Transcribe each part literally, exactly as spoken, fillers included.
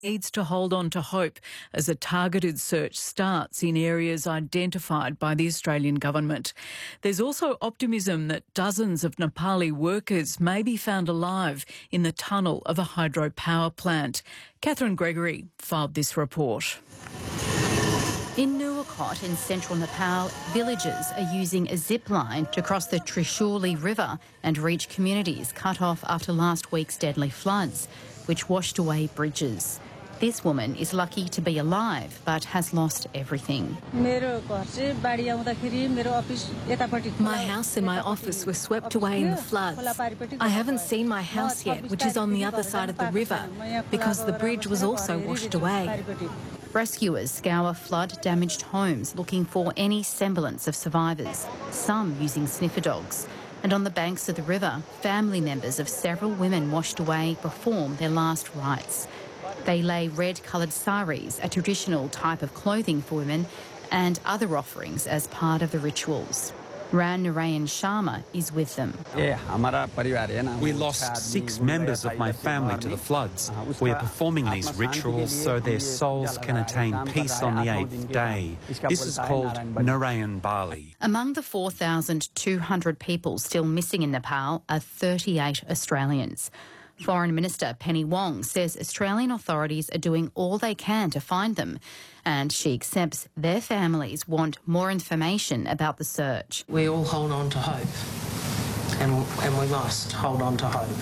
needs to hold on to hope as a targeted search starts in areas identified by the Australian government. There's also optimism that dozens of Nepali workers may be found alive in the tunnel of a hydropower plant. Catherine Gregory filed this report. In Nuwakot in central Nepal, villagers are using a zip line to cross the Trishuli River and reach communities cut off after last week's deadly floods, which washed away bridges. This woman is lucky to be alive, but has lost everything. My house and my office were swept away in the floods. I haven't seen my house yet, which is on the other side of the river, because the bridge was also washed away. Rescuers scour flood-damaged homes looking for any semblance of survivors, some using sniffer dogs. And on the banks of the river, family members of several women washed away perform their last rites. They lay red-coloured saris, a traditional type of clothing for women, and other offerings as part of the rituals. Ran Narayan Sharma is with them. We lost six members of my family to the floods. We are performing these rituals so their souls can attain peace on the eighth day. This is called Narayan Bali. Among the four thousand two hundred people still missing in Nepal are thirty-eight Australians. Foreign Minister Penny Wong says Australian authorities are doing all they can to find them, and she accepts their families want more information about the search. We all hold on to hope, and, and we must hold on to hope.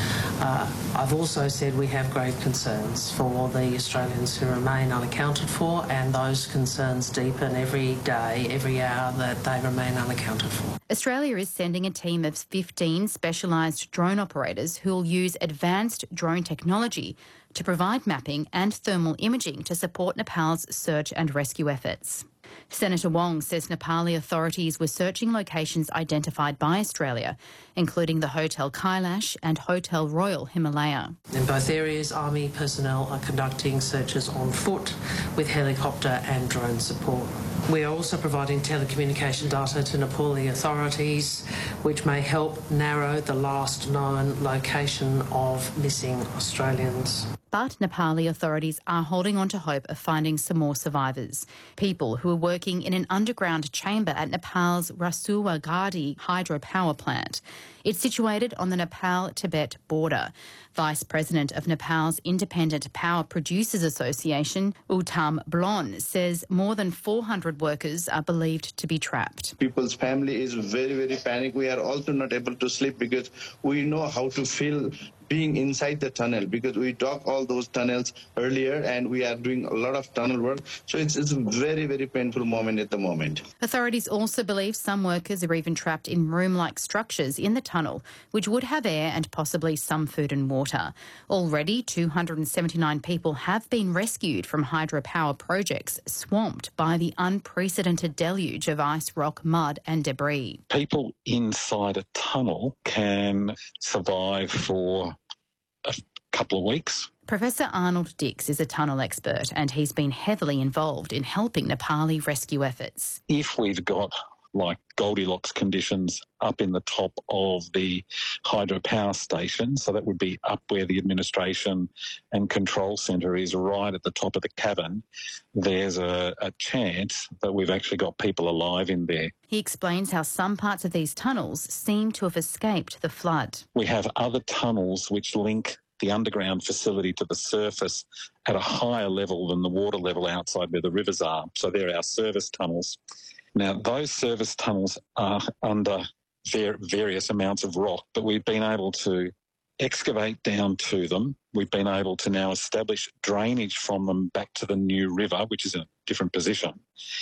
Uh, I've also said we have grave concerns for the Australians who remain unaccounted for, and those concerns deepen every day, every hour that they remain unaccounted for. Australia is sending a team of fifteen specialised drone operators who will use advanced drone technology to provide mapping and thermal imaging to support Nepal's search and rescue efforts. Senator Wong says Nepali authorities were searching locations identified by Australia, including the Hotel Kailash and Hotel Royal Himalaya. In both areas, Army personnel are conducting searches on foot with helicopter and drone support. We are also providing telecommunication data to Nepali authorities, which may help narrow the last known location of missing Australians. But Nepali authorities are holding on to hope of finding some more survivors. People who are working in an underground chamber at Nepal's Rasuwa Ghati hydropower plant. It's situated on the Nepal-Tibet border. Vice President of Nepal's Independent Power Producers Association, Uttam Blon, says more than four hundred workers are believed to be trapped. People's family is very, very panicked. We are also not able to sleep because we know how to feel being inside the tunnel, because we dug all those tunnels earlier and we are doing a lot of tunnel work. So it's, it's a very, very painful moment at the moment. Authorities also believe some workers are even trapped in room-like structures in the tunnel, which would have air and possibly some food and water. Already, two hundred seventy-nine people have been rescued from hydropower projects swamped by the unprecedented deluge of ice, rock, mud and debris. People inside a tunnel can survive for a couple of weeks. Professor Arnold Dix is a tunnel expert and he's been heavily involved in helping Nepali rescue efforts. If we've got like Goldilocks conditions up in the top of the hydropower station, so that would be up where the administration and control centre is, right at the top of the cavern, there's a, a chance that we've actually got people alive in there. He explains how some parts of these tunnels seem to have escaped the flood. We have other tunnels which link the underground facility to the surface at a higher level than the water level outside where the rivers are. So they're our service tunnels. Now, those service tunnels are under ver- various amounts of rock, but we've been able to excavate down to them. We've been able to now establish drainage from them back to the new river, which is in a different position.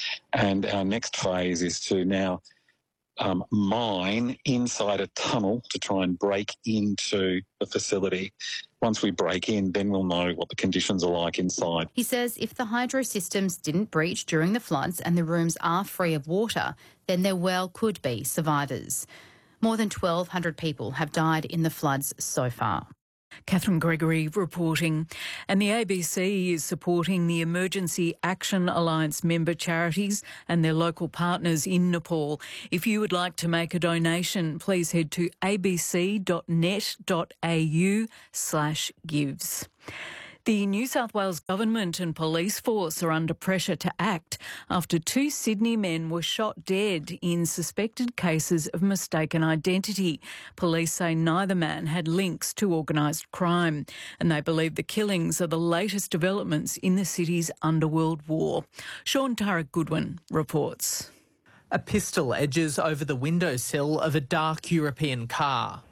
And our next phase is to now um, mine inside a tunnel to try and break into the facility. Once we break in, then we'll know what the conditions are like inside. He says if the hydro systems didn't breach during the floods and the rooms are free of water, then there well could be survivors. More than twelve hundred people have died in the floods so far. Catherine Gregory reporting. And the A B C is supporting the Emergency Action Alliance member charities and their local partners in Nepal. If you would like to make a donation, please head to abc dot net dot a u slash gives. The New South Wales Government and police force are under pressure to act after two Sydney men were shot dead in suspected cases of mistaken identity. Police say neither man had links to organised crime, and they believe the killings are the latest developments in the city's underworld war. Sean Tarek Goodwin reports. A pistol edges over the windowsill of a dark European car.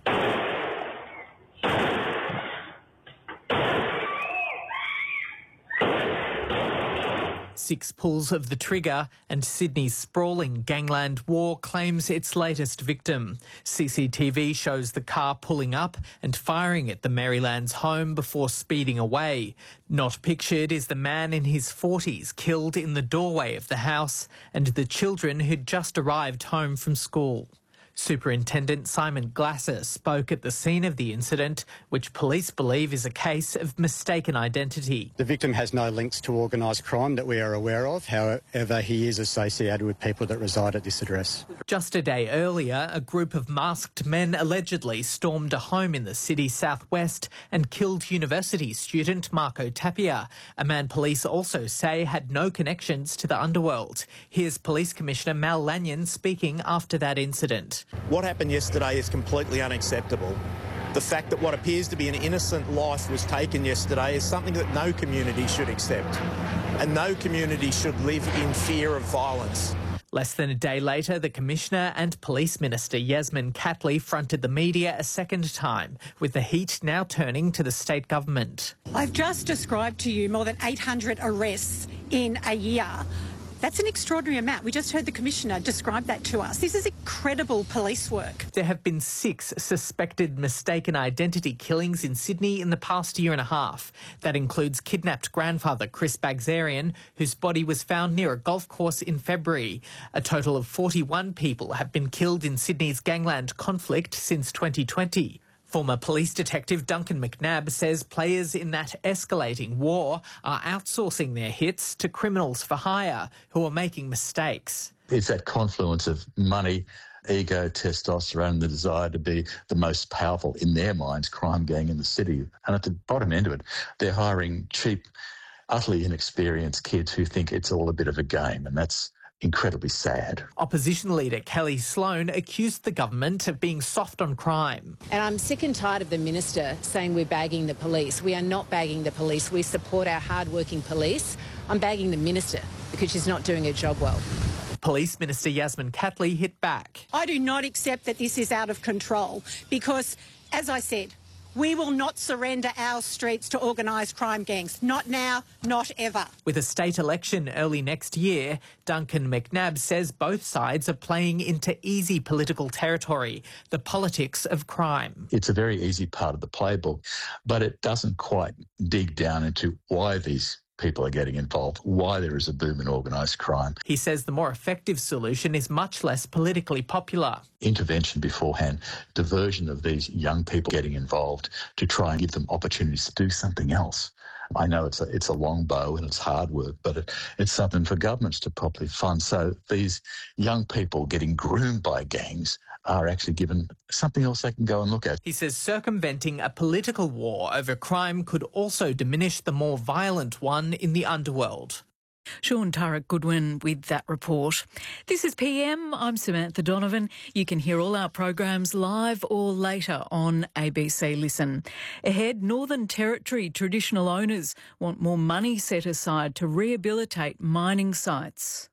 Six pulls of the trigger and Sydney's sprawling gangland war claims its latest victim. C C T V shows the car pulling up and firing at the Marylands home before speeding away. Not pictured is the man in his forties killed in the doorway of the house and the children who'd just arrived home from school. Superintendent Simon Glasser spoke at the scene of the incident, which police believe is a case of mistaken identity. The victim has no links to organised crime that we are aware of. However, he is associated with people that reside at this address. Just a day earlier, a group of masked men allegedly stormed a home in the city's southwest and killed university student Marco Tapia, a man police also say had no connections to the underworld. Here's Police Commissioner Mal Lanyon speaking after that incident. What happened yesterday is completely unacceptable. The fact that what appears to be an innocent life was taken yesterday is something that no community should accept, and no community should live in fear of violence. Less than a day later, the Commissioner and Police Minister Yasmin Catley fronted the media a second time, with the heat now turning to the state government. I've just described to you more than eight hundred arrests in a year. That's an extraordinary amount. We just heard the Commissioner describe that to us. This is incredible police work. There have been six suspected mistaken identity killings in Sydney in the past year and a half. That includes kidnapped grandfather Chris Bagzarian, whose body was found near a golf course in February. A total of forty-one people have been killed in Sydney's gangland conflict since twenty twenty. Former police detective Duncan McNabb says players in that escalating war are outsourcing their hits to criminals for hire who are making mistakes. It's that confluence of money, ego, testosterone, the desire to be the most powerful, in their minds, crime gang in the city. And at the bottom end of it, they're hiring cheap, utterly inexperienced kids who think it's all a bit of a game, and that's incredibly sad. Opposition leader Kelly Sloan accused the government of being soft on crime. And I'm sick and tired of the minister saying we're bagging the police. We are not bagging the police. We support our hard-working police. I'm bagging the minister because she's not doing her job well. Police Minister Yasmin Catley hit back. I do not accept that this is out of control because, as I said, we will not surrender our streets to organised crime gangs. Not now, not ever. With a state election early next year, Duncan McNabb says both sides are playing into easy political territory, the politics of crime. It's a very easy part of the playbook, but it doesn't quite dig down into why these people are getting involved, why there is a boom in organised crime. He says the more effective solution is much less politically popular. Intervention beforehand, diversion of these young people getting involved to try and give them opportunities to do something else. I know it's a, it's a long bow and it's hard work, but it, it's something for governments to properly fund. So these young people getting groomed by gangs are actually given something else they can go and look at. He says circumventing a political war over crime could also diminish the more violent one in the underworld. Sean Tarek Goodwin with that report. This is P M. I'm Samantha Donovan. You can hear all our programs live or later on A B C Listen. Ahead, Northern Territory traditional owners want more money set aside to rehabilitate mining sites.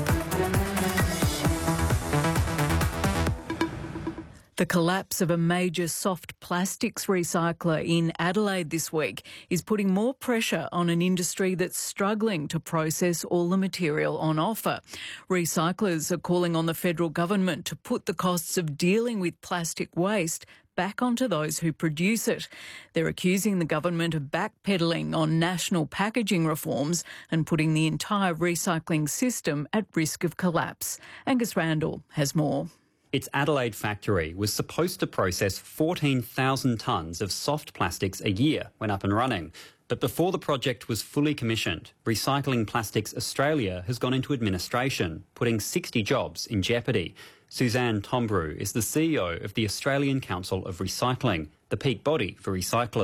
The collapse of a major soft plastics recycler in Adelaide this week is putting more pressure on an industry that's struggling to process all the material on offer. Recyclers are calling on the federal government to put the costs of dealing with plastic waste back onto those who produce it. They're accusing the government of backpedalling on national packaging reforms and putting the entire recycling system at risk of collapse. Angus Randall has more. Its Adelaide factory was supposed to process fourteen thousand tonnes of soft plastics a year when up and running. But before the project was fully commissioned, Recycling Plastics Australia has gone into administration, putting sixty jobs in jeopardy. Suzanne Tombrew is the C E O of the Australian Council of Recycling, the peak body for recyclers.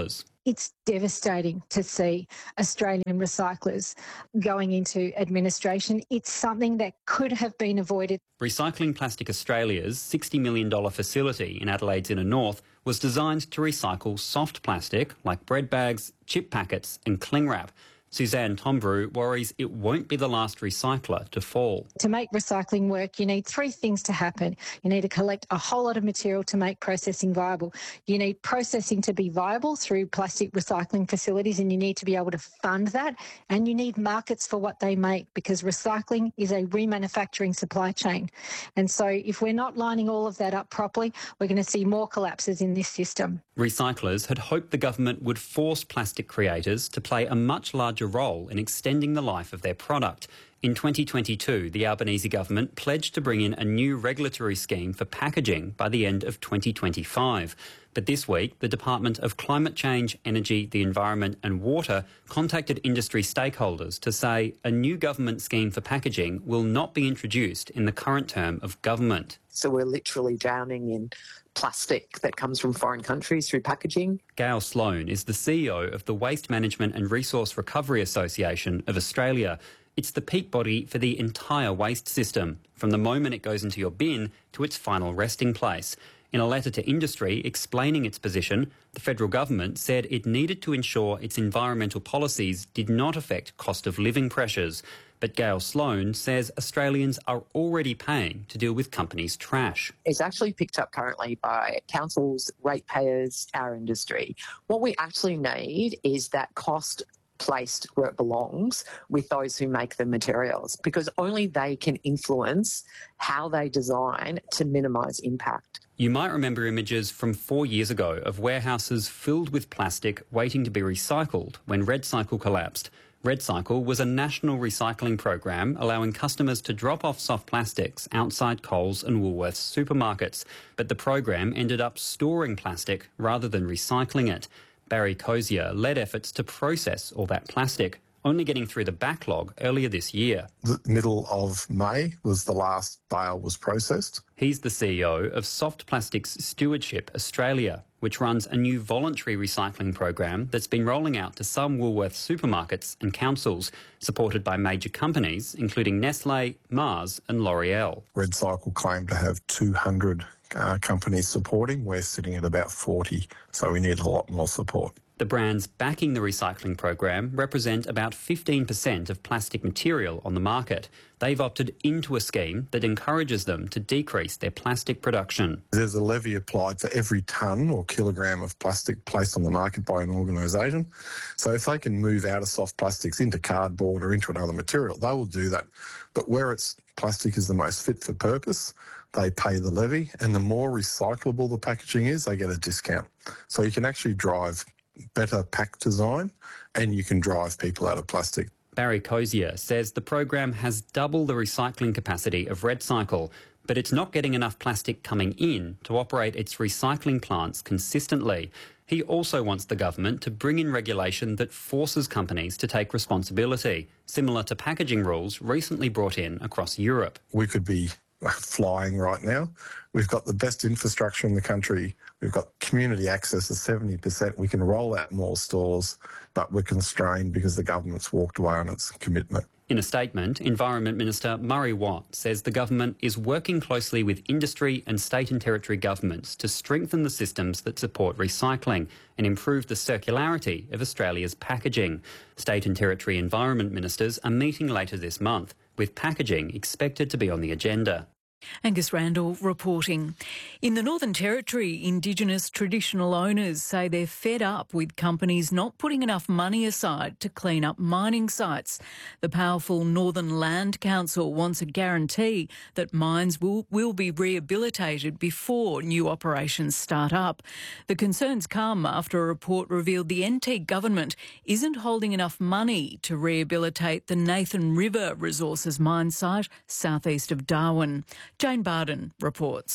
It's devastating to see Australian recyclers going into administration. It's something that could have been avoided. Recycling Plastic Australia's sixty million dollars facility in Adelaide's inner north was designed to recycle soft plastic like bread bags, chip packets and cling wrap. Suzanne Tombrew worries it won't be the last recycler to fall. To make recycling work, you need three things to happen. You need to collect a whole lot of material to make processing viable. You need processing to be viable through plastic recycling facilities, and you need to be able to fund that. And you need markets for what they make, because recycling is a remanufacturing supply chain. And so if we're not lining all of that up properly, we're going to see more collapses in this system. Recyclers had hoped the government would force plastic creators to play a much larger role in extending the life of their product. In twenty twenty-two, the Albanese government pledged to bring in a new regulatory scheme for packaging by the end of twenty twenty-five. But this week, the Department of Climate Change, Energy, the Environment and Water contacted industry stakeholders to say a new government scheme for packaging will not be introduced in the current term of government. So we're literally drowning in plastic that comes from foreign countries through packaging. Gail Sloan is the C E O of the Waste Management and Resource Recovery Association of Australia. It's the peak body for the entire waste system, from the moment it goes into your bin to its final resting place. In a letter to industry explaining its position, the federal government said it needed to ensure its environmental policies did not affect cost of living pressures. But Gail Sloan says Australians are already paying to deal with companies' trash. It's actually picked up currently by councils, ratepayers, our industry. What we actually need is that cost placed where it belongs with those who make the materials, because only they can influence how they design to minimise impact. You might remember images from four years ago of warehouses filled with plastic waiting to be recycled when RedCycle collapsed. RedCycle was a national recycling program allowing customers to drop off soft plastics outside Coles and Woolworths supermarkets, but the program ended up storing plastic rather than recycling it. Barry Cozier led efforts to process all that plastic, only getting through the backlog earlier this year. The middle of May was the last bale was processed. He's the C E O of Soft Plastics Stewardship Australia, which runs a new voluntary recycling program that's been rolling out to some Woolworths supermarkets and councils, supported by major companies including Nestle, Mars and L'Oreal. RedCycle claimed to have two hundred uh, companies supporting. We're sitting at about forty, so we need a lot more support. The brands backing the recycling program represent about fifteen percent of plastic material on the market. They've opted into a scheme that encourages them to decrease their plastic production. There's a levy applied for every tonne or kilogram of plastic placed on the market by an organisation. So if they can move out of soft plastics into cardboard or into another material, they will do that. But where it's plastic is the most fit for purpose, they pay the levy, and the more recyclable the packaging is, they get a discount. So you can actually drive better pack design and you can drive people out of plastic. Barry Cozier says the program has double the recycling capacity of RedCycle, but it's not getting enough plastic coming in to operate its recycling plants consistently. He also wants the government to bring in regulation that forces companies to take responsibility, similar to packaging rules recently brought in across Europe. We could be flying right now. We've got the best infrastructure in the country. We've got community access of seventy percent. We can roll out more stores, but we're constrained because the government's walked away on its commitment. In a statement, Environment Minister Murray Watt says the government is working closely with industry and state and territory governments to strengthen the systems that support recycling and improve the circularity of Australia's packaging. State and territory environment ministers are meeting later this month, with packaging expected to be on the agenda. Angus Randall reporting. In the Northern Territory, Indigenous traditional owners say they're fed up with companies not putting enough money aside to clean up mining sites. The powerful Northern Land Council wants a guarantee that mines will, will be rehabilitated before new operations start up. The concerns come after a report revealed the N T government isn't holding enough money to rehabilitate the Nathan River Resources mine site southeast of Darwin. Jane Barden reports.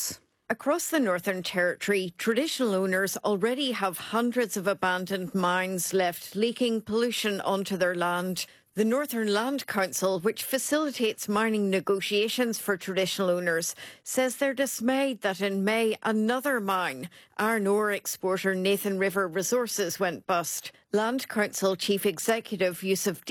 Across the Northern Territory, traditional owners already have hundreds of abandoned mines left, leaking pollution onto their land. The Northern Land Council, which facilitates mining negotiations for traditional owners, says they're dismayed that in May another mine, iron ore exporter Nathan River Resources, went bust. Land Council Chief Executive Yusuf